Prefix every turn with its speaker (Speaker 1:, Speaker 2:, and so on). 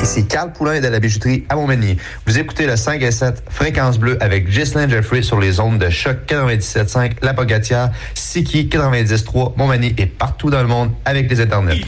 Speaker 1: Ici Carl Poulain de la bijouterie à Montmagny. Vous écoutez le 5 à 7 Fréquence Bleue avec Ghislain Jeffrey sur les ondes de Choc 97.5, La Pocatière, Siki 90.3, Montmagny et partout dans le monde avec les internets.